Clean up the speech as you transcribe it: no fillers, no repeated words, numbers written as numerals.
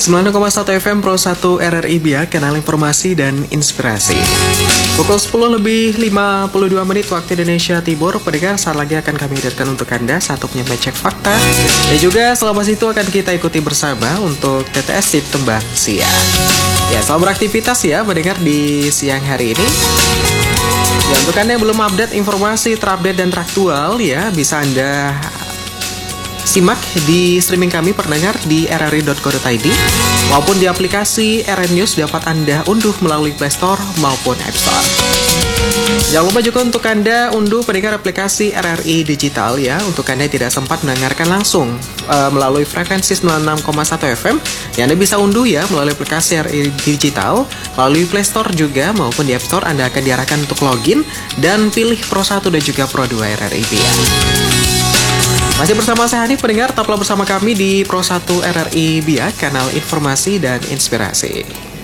90,1 FM Pro 1 RRI Biak, kanal informasi dan inspirasi. Pukul 10 lebih 52 menit waktu Indonesia Timur. Pendengar, saat lagi akan kami hadirkan untuk Anda satu penyampai cek fakta. Dan juga selama itu akan kita ikuti bersama untuk TTS Sip Tembang Siang. Ya, selamat beraktivitas ya pendengar di siang hari ini. Ya, untuk Anda yang belum update informasi terupdate dan teraktual ya, bisa Anda simak di streaming kami pendengar di rri.co.id maupun di aplikasi RRI News dapat Anda unduh melalui Play Store maupun App Store. Jangan lupa juga untuk Anda unduh pendengar aplikasi RRI Digital ya, untuk Anda yang tidak sempat mendengarkan langsung melalui frekuensi 96,1 FM. Ya, Anda bisa unduh ya melalui aplikasi RRI Digital, melalui Play Store juga maupun di App Store. Anda akan diarahkan untuk login dan pilih Pro 1 dan juga Pro 2 RRI Biak. Masih bersama saya Hanif, pendengar, tetaplah bersama kami di Pro 1 RRI Biak, kanal informasi dan inspirasi.